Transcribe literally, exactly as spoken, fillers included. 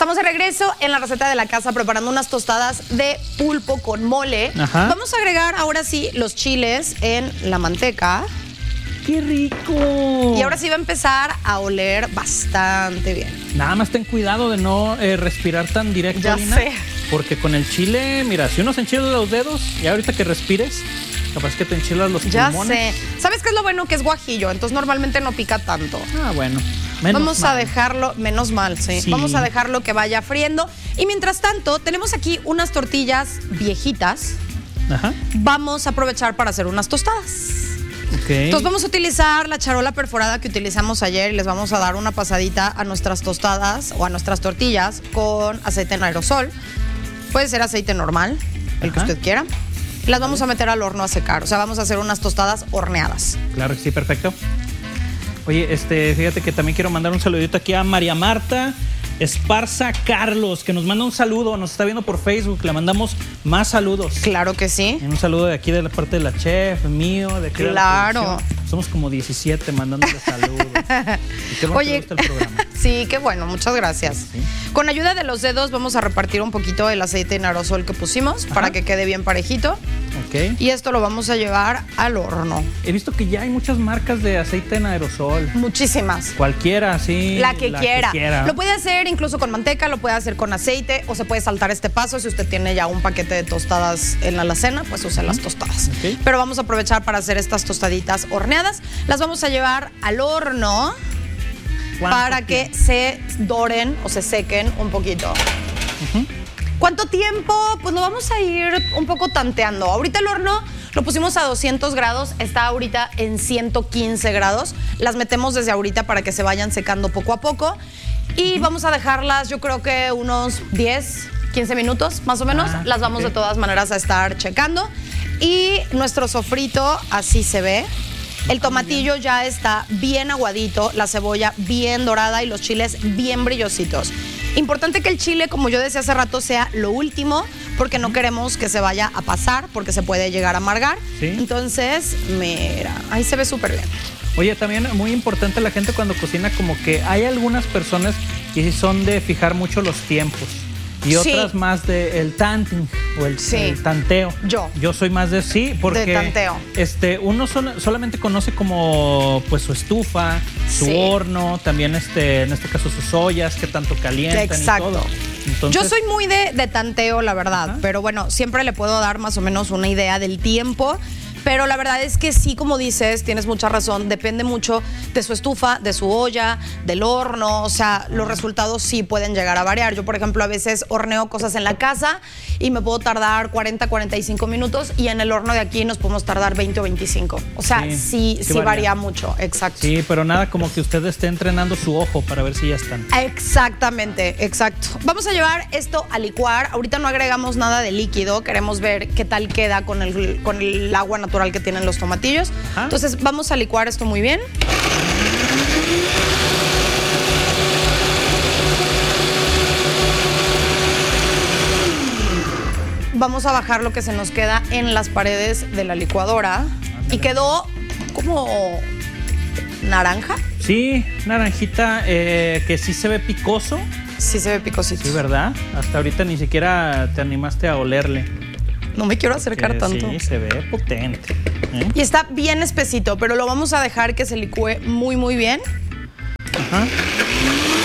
Estamos de regreso en la receta de la casa preparando unas tostadas de pulpo con mole. Ajá. Vamos a agregar ahora sí los chiles en la manteca. ¡Qué rico! Y ahora sí va a empezar a oler bastante bien. Nada más ten cuidado de no eh, respirar tan directo, Ya Lina, sé. porque con el chile, mira, si uno se enchila los dedos y ahorita que respires, capaz que te enchilas los Ya pulmones. sé. ¿Sabes qué es lo bueno? Que es guajillo, entonces normalmente no pica tanto. Ah, bueno. Menos Vamos mal. a dejarlo, menos mal, sí. Sí. Vamos a dejarlo que vaya friendo. Y mientras tanto, tenemos aquí unas tortillas viejitas. Ajá. Vamos a aprovechar para hacer unas tostadas. Ok. Entonces vamos a utilizar la charola perforada que utilizamos ayer y les vamos a dar una pasadita a nuestras tostadas o a nuestras tortillas con aceite en aerosol. Puede ser aceite normal, el que Ajá. usted quiera. Y las vamos a meter al horno a secar. O sea, vamos a hacer unas tostadas horneadas. Claro que sí, perfecto. Oye, este, fíjate que también quiero mandar un saludito aquí a María Marta Esparza Carlos, que nos manda un saludo, nos está viendo por Facebook, le mandamos más saludos. Claro que sí. Y un saludo de aquí de la parte de la chef, mío, de aquí de la Claro. producción. Somos como diecisiete mandándole saludos. Y qué bueno que Oye, te gusta el programa. sí, qué bueno, muchas gracias. Sí. Con ayuda de los dedos vamos a repartir un poquito el aceite en aerosol que pusimos Ajá. para que quede bien parejito. Ok. Y esto lo vamos a llevar al horno. He visto que ya hay muchas marcas de aceite en aerosol. Muchísimas. Cualquiera, sí. La que quiera. quiera. Lo puede hacer incluso con manteca, lo puede hacer con aceite o se puede saltar este paso. Si usted tiene ya un paquete de tostadas en la alacena, pues use las tostadas. Ok. Pero vamos a aprovechar para hacer estas tostaditas horneadas. Las vamos a llevar al horno para que tiempo? se doren o se sequen un poquito. Ujú. ¿Cuánto tiempo? Pues lo vamos a ir un poco tanteando. Ahorita el horno lo pusimos a doscientos grados, está ahorita en ciento quince grados. Las metemos desde ahorita para que se vayan secando poco a poco. Y uh-huh. vamos a dejarlas, yo creo que unos diez, quince minutos más o menos. Ah, Las vamos okay. de todas maneras a estar checando. Y nuestro sofrito así se ve. El tomatillo ya está bien aguadito, la cebolla bien dorada y los chiles bien brillositos. Importante que el chile, como yo decía hace rato, sea lo último, porque no queremos que se vaya a pasar, porque se puede llegar a amargar. Sí. Entonces, mira, ahí se ve súper bien. Oye, también muy importante la gente cuando cocina, como que hay algunas personas que sí son de fijar mucho los tiempos. Y otras Sí. más de el tanting o el, Sí. el tanteo. Yo. Yo soy más de sí, porque De tanteo. este uno sol- solamente conoce como pues su estufa, su Sí. horno, también este en este caso sus ollas que tanto calientan Exacto. y todo. Entonces, Yo soy muy de, de tanteo, la verdad, Ajá. pero bueno, siempre le puedo dar más o menos una idea del tiempo. Pero la verdad es que sí, como dices, tienes mucha razón, depende mucho de su estufa, de su olla, del horno, o sea, los resultados sí pueden llegar a variar. Yo, por ejemplo, a veces horneo cosas en la casa y me puedo tardar cuarenta, cuarenta y cinco minutos y en el horno de aquí nos podemos tardar veinte o veinticinco. O sea, sí, sí, sí sí varía. varía mucho, exacto. Sí, pero nada como que usted esté entrenando su ojo para ver si ya están. Exactamente, exacto. Vamos a llevar esto a licuar. Ahorita no agregamos nada de líquido. Queremos ver qué tal queda con el, con el agua natural que tienen los tomatillos. Ajá. Entonces vamos a licuar esto muy bien. Vamos a bajar lo que se nos queda en las paredes de la licuadora. Y quedó como naranja. Sí, naranjita eh, que sí se ve picoso. Sí se ve picosito. Sí, ¿verdad? Hasta ahorita ni siquiera te animaste a olerle. No me quiero acercar Que tanto. Sí, se ve potente. ¿eh? Y está bien espesito, pero lo vamos a dejar que se licúe muy, muy bien. Ajá.